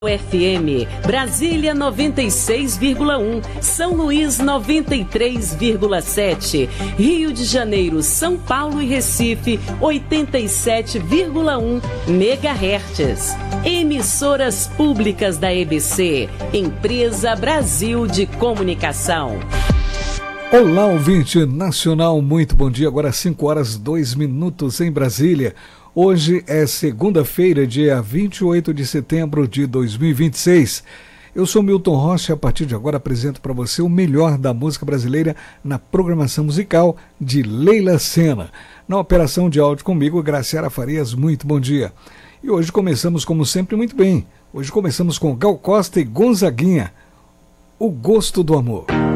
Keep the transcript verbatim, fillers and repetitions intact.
F M, Brasília noventa e seis vírgula um, São Luís noventa e três vírgula sete, Rio de Janeiro, São Paulo e Recife oitenta e sete vírgula um megahertz. Emissoras públicas da E B C, Empresa Brasil de Comunicação. Olá, ouvinte nacional, muito bom dia. Agora cinco horas dois minutos em Brasília. Hoje é segunda-feira, dia vinte e oito de setembro de dois mil e vinte e seis. Eu sou Milton Rocha e a partir de agora apresento para você o melhor da música brasileira na programação musical de Leila Sena. Na operação de áudio comigo, Graciela Farias, muito bom dia. E hoje começamos, como sempre, muito bem. Hoje começamos com Gal Costa e Gonzaguinha, O Gosto do Amor.